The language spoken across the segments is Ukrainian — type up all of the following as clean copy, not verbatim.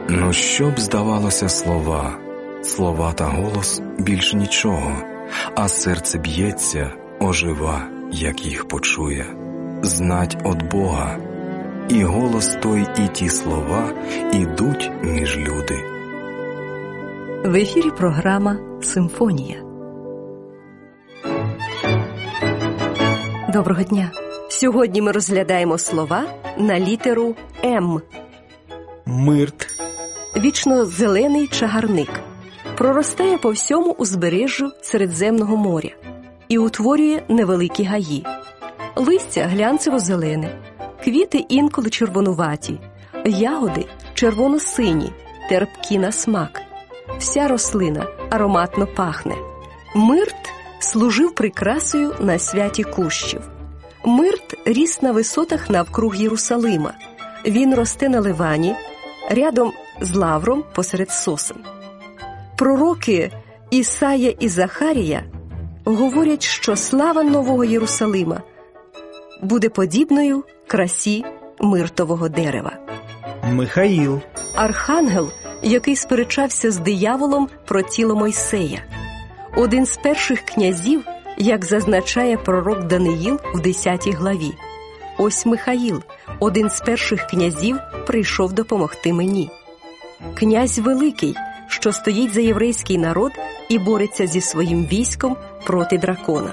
Ну, що б здавалося слова та голос більш нічого, а серце б'ється, ожива, як їх почує. Знать от Бога, і голос той, і ті слова ідуть між люди. В ефірі програма «Симфонія». Доброго дня! Сьогодні ми розглядаємо слова на літеру «М». Мирт. Вічно-зелений чагарник. Проростає по всьому узбережжю Середземного моря і утворює невеликі гаї. Листя глянцево-зелене, квіти інколи червонуваті, ягоди червоно-сині, терпкі на смак. Вся рослина ароматно пахне. Мирт служив прикрасою на святі кущів. Мирт ріс на висотах навкруг Єрусалима. Він росте на Ливані, рядом з лавром посеред сосен. Пророки Ісая і Захарія говорять, що слава Нового Єрусалима буде подібною красі миртового дерева. Михаїл. Архангел, який сперечався з дияволом про тіло Мойсея. Один з перших князів, як зазначає пророк Даниїл в 10 главі. Ось Михаїл, один з перших князів, прийшов допомогти мені. Князь великий, що стоїть за єврейський народ і бореться зі своїм військом проти дракона.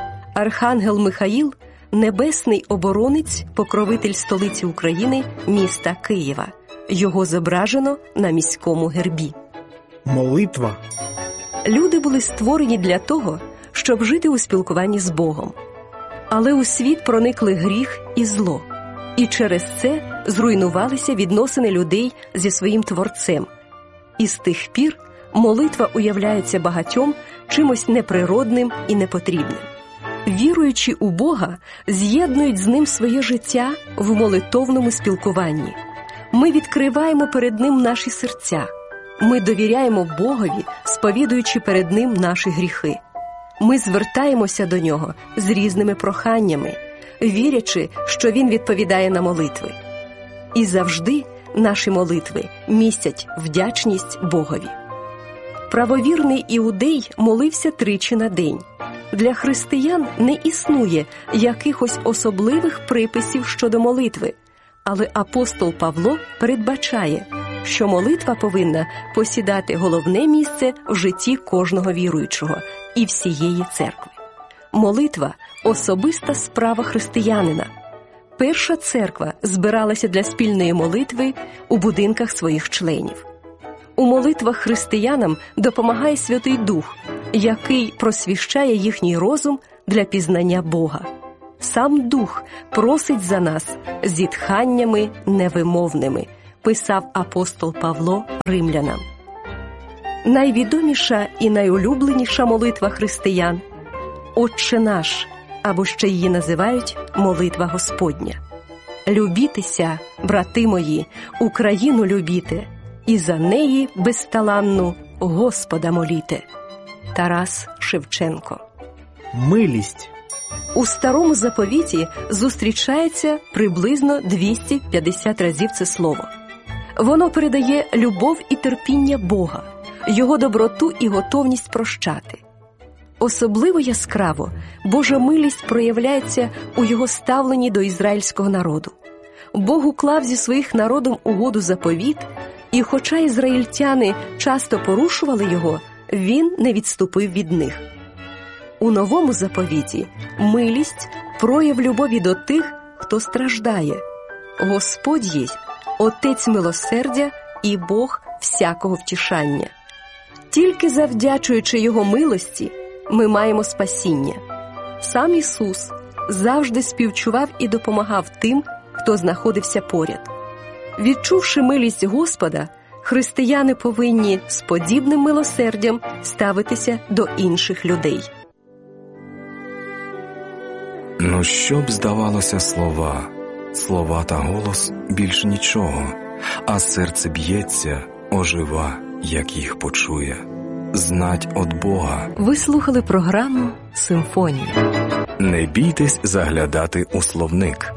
Архангел Михаїл – небесний оборонець, покровитель столиці України, міста Києва. Його зображено на міському гербі. Молитва. Люди були створені для того, щоб жити у спілкуванні з Богом. Але у світ проникли гріх і зло. І через це зруйнувалися відносини людей зі своїм Творцем. І з тих пір молитва уявляється багатьом чимось неприродним і непотрібним. Віруючи у Бога, з'єднують з Ним своє життя в молитовному спілкуванні. Ми відкриваємо перед Ним наші серця. Ми довіряємо Богові, сповідуючи перед Ним наші гріхи. Ми звертаємося до Нього з різними проханнями, вірячи, що Він відповідає на молитви. І завжди наші молитви містять вдячність Богові. Правовірний іудей молився 3 на день. Для християн не існує якихось особливих приписів щодо молитви, але апостол Павло передбачає, що молитва повинна посідати головне місце в житті кожного віруючого і всієї церкви. Молитва – особиста справа християнина. Перша церква збиралася для спільної молитви у будинках своїх членів. У молитвах християнам допомагає Святий Дух, який просвіщає їхній розум для пізнання Бога. Сам Дух просить за нас зітханнями невимовними, писав апостол Павло римлянам. Найвідоміша і найулюбленіша молитва християн – «Отче наш», або ще її називають «Молитва Господня». «Любітеся, брати мої, Україну любіте, і за неї безталанну Господа моліте». Тарас Шевченко. Милість. У Старому Заповіті зустрічається приблизно 250 разів це слово. Воно передає любов і терпіння Бога, Його доброту і готовність прощати. Особливо яскраво Божа милість проявляється у Його ставленні до ізраїльського народу. Бог уклав зі своїх народом угоду заповіт, і хоча ізраїльтяни часто порушували його, Він не відступив від них. У Новому заповіті милість – прояв любові до тих, хто страждає. Господь єсть Отець милосердя і Бог всякого втішання. Тільки завдячуючи Його милості, ми маємо спасіння. Сам Ісус завжди співчував і допомагав тим, хто знаходився поряд. Відчувши милість Господа, християни повинні з подібним милосердям ставитися до інших людей. Ну, що б здавалося слова та голос більш нічого, а серце б'ється, ожива, як їх почує. Знать от Бога. Ви слухали програму «Симфонія». Не бійтесь заглядати у словник.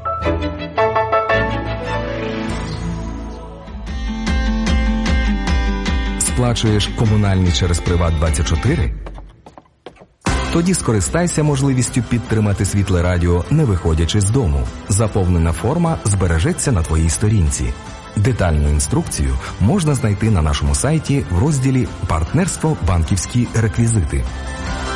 сплачуєш комунальні через Приват24? Тоді скористайся можливістю підтримати Світле Радіо, не виходячи з дому. Заповнена форма збережеться на твоїй сторінці. Детальну інструкцію можна знайти на нашому сайті в розділі «Партнерство. Банківські реквізити».